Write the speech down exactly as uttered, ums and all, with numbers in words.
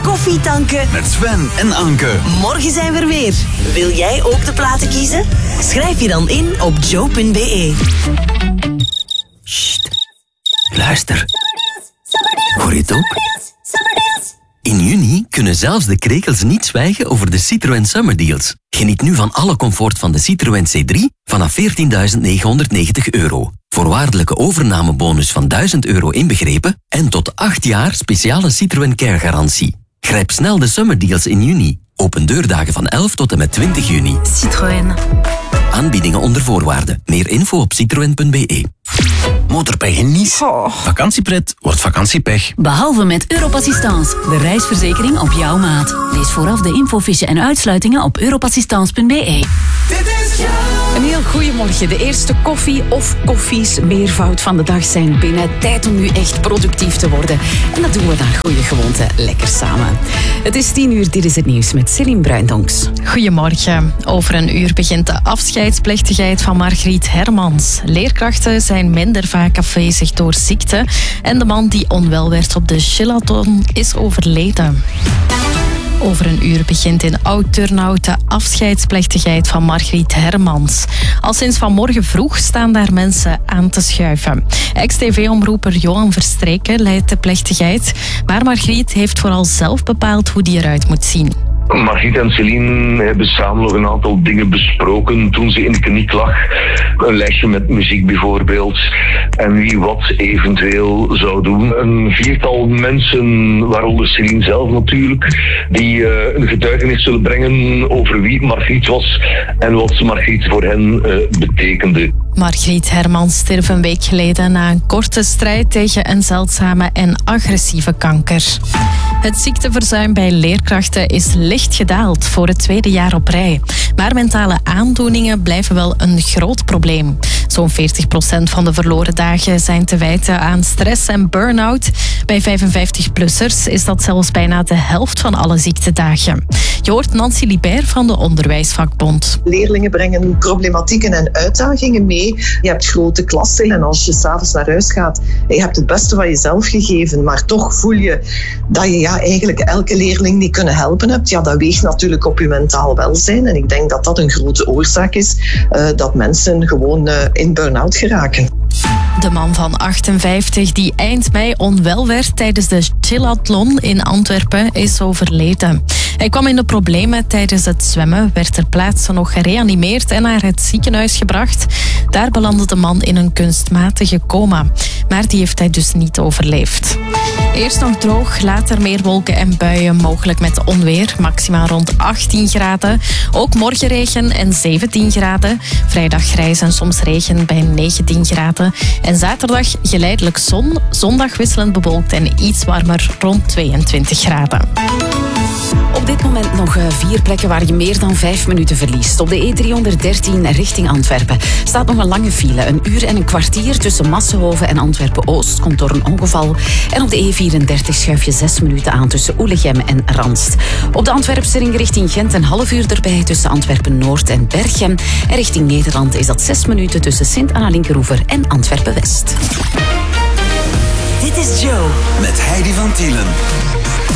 Koffie tanken met Sven en Anke. Morgen zijn we er weer. Wil jij ook de platen kiezen? Schrijf je dan in op joe punt be. Sst. Luister. Hoor je het ook? In juni kunnen zelfs de krekels niet zwijgen over de Citroën Summer Deals. Geniet nu van alle comfort van de Citroën C drie vanaf veertienduizend negenhonderdnegentig euro. Voorwaardelijke overnamebonus van duizend euro inbegrepen en tot acht jaar speciale Citroën Care garantie. Grijp snel de Summer Deals in juni. Open deurdagen van elf tot en met twintig juni. Citroën. Aanbiedingen onder voorwaarden. Meer info op citroen punt be. Motorpech in Nice. Oh. Vakantiepret wordt vakantiepech. Behalve met Europassistance, de reisverzekering op jouw maat. Lees vooraf de infofiche en uitsluitingen op europassistance punt be. Een heel goeiemorgen. De eerste koffie of koffies meervoud van de dag zijn binnen. Tijd om nu echt productief te worden. En dat doen we dan goede gewoonte lekker samen. Het is tien uur, dit is het nieuws met Céline Bruindonks. Goedemorgen. Over een uur begint de afscheidsplechtigheid van Margriet Hermans. Leerkrachten zijn minder vaak afwezig door ziekte. En de man die onwel werd op de Chillathon is overleden. Over een uur begint in Oud-Turnhout de afscheidsplechtigheid van Margriet Hermans. Al sinds vanmorgen vroeg staan daar mensen aan te schuiven. Ex-T V-omroeper Johan Verstreken leidt de plechtigheid. Maar Margriet heeft vooral zelf bepaald hoe die eruit moet zien. Margriet en Céline hebben samen nog een aantal dingen besproken toen ze in de kliniek lag. Een lijstje met muziek bijvoorbeeld. En wie wat eventueel zou doen. Een viertal mensen, waaronder Céline zelf natuurlijk, die uh, een getuigenis zullen brengen over wie Margriet was en wat Margriet voor hen uh, betekende. Margriet Hermans stierf een week geleden na een korte strijd tegen een zeldzame en agressieve kanker. Het ziekteverzuim bij leerkrachten is licht gedaald voor het tweede jaar op rij. Maar mentale aandoeningen blijven wel een groot probleem. Zo'n veertig procent van de verloren dagen zijn te wijten aan stress en burn-out. Bij vijfenvijftig-plussers is dat zelfs bijna de helft van alle ziektedagen. Je hoort Nancy Libert van de Onderwijsvakbond. Leerlingen brengen problematieken en uitdagingen mee. Je hebt grote klassen en als je s'avonds naar huis gaat, je hebt het beste van jezelf gegeven, maar toch voel je dat je ja, eigenlijk elke leerling die kunnen helpen hebt. Ja, dat weegt natuurlijk op je mentaal welzijn en ik denk dat dat een grote oorzaak is uh, dat mensen gewoon uh, in burn-out geraken. De man van achtenvijftig die eind mei onwel werd tijdens de Chillathon in Antwerpen is overleden. Hij kwam in de problemen tijdens het zwemmen, werd ter plaatse nog gereanimeerd en naar het ziekenhuis gebracht. Daar belandde de man in een kunstmatige coma. Maar die heeft hij dus niet overleefd. Eerst nog droog, later meer wolken en buien, mogelijk met onweer. Maxima rond achttien graden. Ook morgen regen en zeventien graden. Vrijdag grijs en soms regen bij negentien graden. En zaterdag geleidelijk zon. Zondag wisselend bewolkt en iets warmer rond tweeëntwintig graden. Op dit moment nog vier plekken waar je meer dan vijf minuten verliest. Op de E driehonderddertien richting Antwerpen staat nog een lange file. Een uur en een kwartier tussen Massenhoven en Antwerpen-Oost komt door een ongeval. En op de E vierendertig schuif je zes minuten aan tussen Oelegem en Randst. Op de Antwerpse ring richting Gent een half uur erbij tussen Antwerpen-Noord en Berchem. En richting Nederland is dat zes minuten tussen Sint-Anna-Linkeroever en Antwerpen-West. Dit is Joe Met Heidi van Tielen.